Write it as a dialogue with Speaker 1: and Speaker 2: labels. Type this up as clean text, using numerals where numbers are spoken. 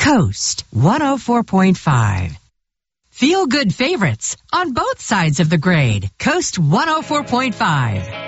Speaker 1: Coast 104.5. Feel good favorites on both sides of the grade. Coast 104.5.